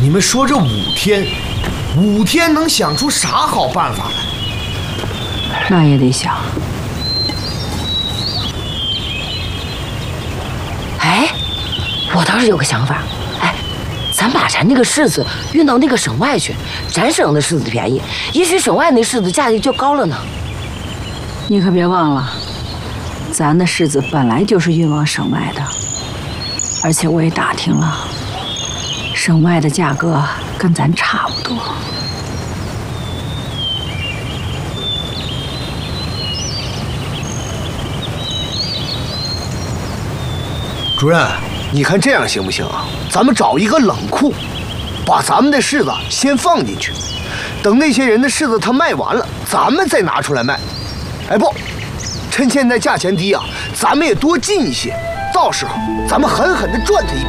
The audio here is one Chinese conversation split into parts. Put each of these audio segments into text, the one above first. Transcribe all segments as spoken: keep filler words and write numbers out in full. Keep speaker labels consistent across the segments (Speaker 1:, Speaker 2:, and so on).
Speaker 1: 你们说这五天，五天能想出啥好办法来？
Speaker 2: 那也得想。哎，我倒是有个想法。哎，咱把咱那个柿子运到那个省外去，咱省的柿子便宜，也许省外那柿子价钱就高了呢。你可别忘了，咱的柿子本来就是运往省外的，而且我也打听了。省外的价格跟咱差不多。
Speaker 1: 主任，你看这样行不行啊？咱们找一个冷库，把咱们的柿子先放进去，等那些人的柿子他卖完了，咱们再拿出来卖。哎不，趁现在价钱低啊，咱们也多进一些，到时候咱们狠狠地赚他一笔。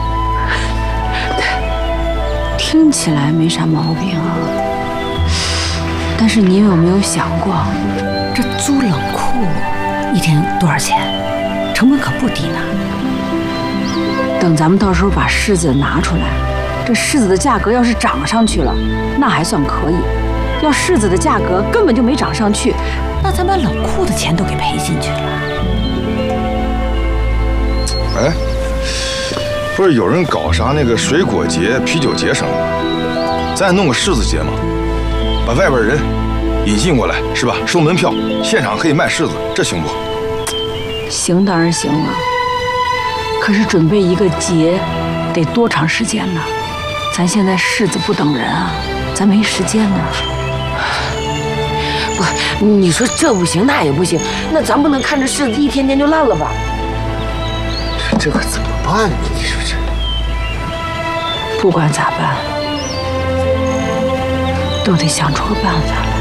Speaker 2: 听起来没啥毛病啊，但是你有没有想过，这租冷库一天多少钱？成本可不低呢。等咱们到时候把柿子拿出来，这柿子的价格要是涨上去了，那还算可以；要柿子的价格根本就没涨上去，那咱把冷库的钱都给赔进去了。
Speaker 3: 哎。不是有人搞啥那个水果节、啤酒节什么的，咱也弄个柿子节嘛，把外边人引进过来，是吧？收门票，现场可以卖柿子，这行不？
Speaker 2: 行，当然行了。可是准备一个节得多长时间呢？咱现在柿子不等人啊，咱没时间呢。不，你说这不行，那也不行，那咱不能看着柿子一天天就烂了吧？
Speaker 1: 这可怎么办呢？你说这，
Speaker 2: 不管咋办，都得想出个办法来。